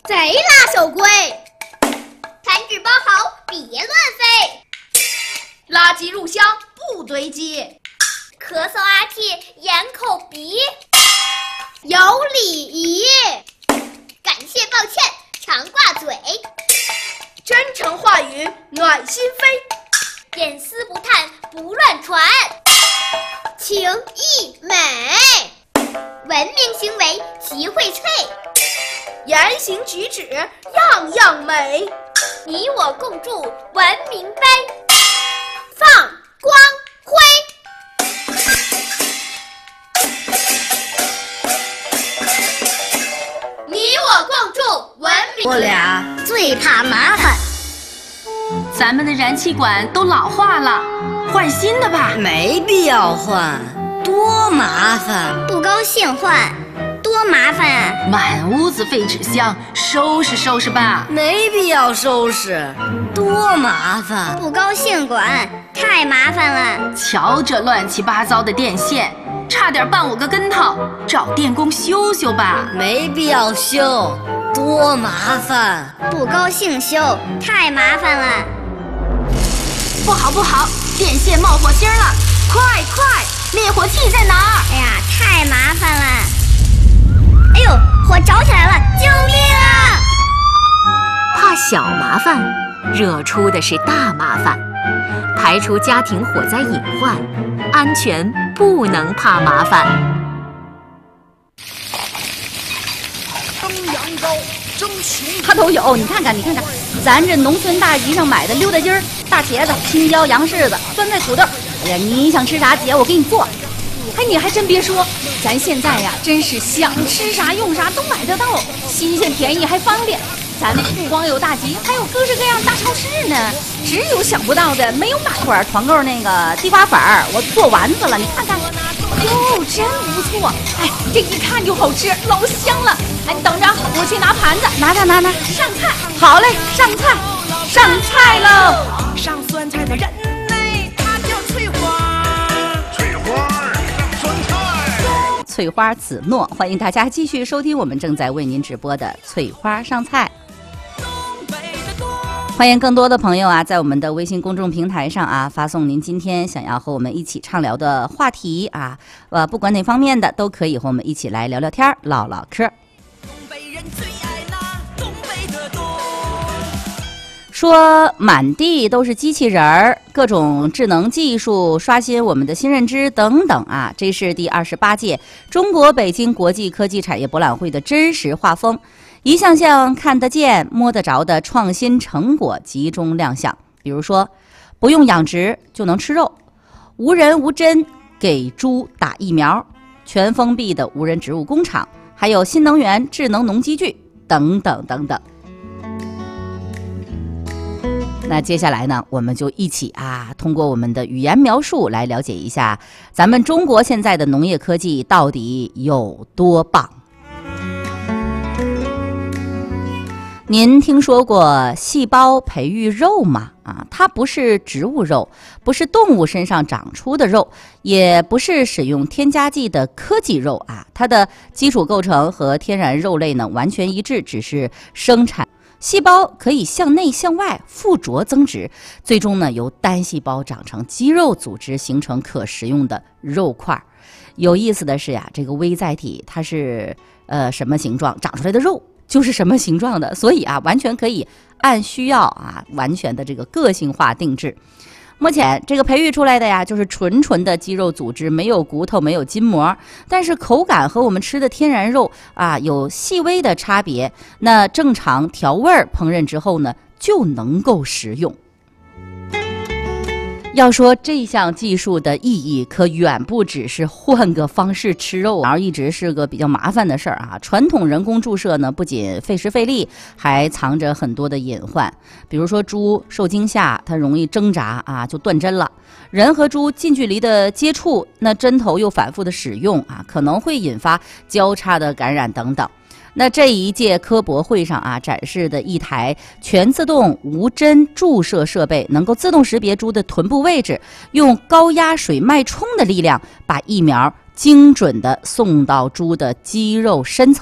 贼拉手规， 残纸包好别乱飞， 垃圾入箱不堆积， 咳嗽啊嚏掩口鼻， 有礼仪， 感谢抱歉常挂嘴， 真诚话语暖心扉， 点丝不探不乱传， 情意美， 文明行为齐荟萃， 言行举止样样美， 你我共筑文明碑， 放光辉。 你我共筑文明。 我俩最怕麻烦。 咱们的燃气管都老化了，换新的吧。 没必要换，多麻烦。 不高兴换，多麻烦啊！ 满屋子废纸箱，收拾收拾吧。 没必要收拾，多麻烦。 不高兴管，太麻烦了。 瞧这乱七八糟的电线，差点绊我个跟头，找电工修修吧。 没必要修，多麻烦。 不高兴修，太麻烦了。 不好不好，电线冒火星了，快快，灭火器在哪儿？ 哎呀，太麻烦了。哎呦，火着起来了，救命啊！ 怕小麻烦，惹出的是大麻烦。排除家庭火灾隐患，安全不能怕麻烦。 蒸羊羔，蒸熊， 它都有。你看看，咱这农村大集上买的溜达鸡儿、大茄子、青椒、洋柿子、酸菜、土豆。哎呀，你想吃啥，姐我给你做。哎，你还真别说，咱现在呀，真是想吃啥用啥都买得到，新鲜便宜还方便。咱们不光有大集，还有各式各样大超市呢。只有想不到的没有买。会儿团购那个地瓜粉儿，我做丸子了，你看看。哟，真不错！哎，这一看就好吃，老香了。哎，你等着，我去拿盘子，拿，上菜。好嘞，上菜喽！ 上酸菜的人嘞，他叫翠花，翠花上酸菜。 翠花子诺，欢迎大家继续收听我们正在为您直播的翠花上菜。欢迎更多的朋友啊，在我们的微信公众平台上啊，发送您今天想要和我们一起畅聊的话题啊，不管哪方面的都可以和我们一起来聊聊天、唠唠嗑。说满地都是机器人儿，各种智能技术刷新我们的新认知等等啊，这是第28届中国北京国际科技产业博览会的真实画风。一项项看得见摸得着的创新成果集中亮相，比如说不用养殖就能吃肉，无人无针给猪打疫苗，全封闭的无人植物工厂，还有新能源智能农机具等等等等。那接下来呢，我们就一起通过我们的语言描述来了解一下咱们中国现在的农业科技到底有多棒。您听说过细胞培育肉吗？它不是植物肉，不是动物身上长出的肉，也不是使用添加剂的科技肉啊。它的基础构成和天然肉类呢完全一致，只是生产细胞可以向内向外附着增殖，最终呢由单细胞长成肌肉组织，形成可食用的肉块。有意思的是呀，这个微载体它是什么形状，长出来的肉就是什么形状的，所以完全可以按需要完全的这个个性化定制。目前这个培育出来的呀，就是纯的肌肉组织，没有骨头，没有筋膜，但是口感和我们吃的天然肉有细微的差别。那正常调味烹饪之后呢，就能够食用。要说这项技术的意义，可远不只是换个方式吃肉，而一直是个比较麻烦的事儿传统人工注射呢，不仅费时费力，还藏着很多的隐患。比如说猪受惊吓，它容易挣扎就断针了。人和猪近距离的接触，那针头又反复的使用可能会引发交叉的感染等等。那这一届科博会上展示的一台全自动无针注射设备，能够自动识别猪的臀部位置，用高压水脉冲的力量把疫苗精准地送到猪的肌肉深层。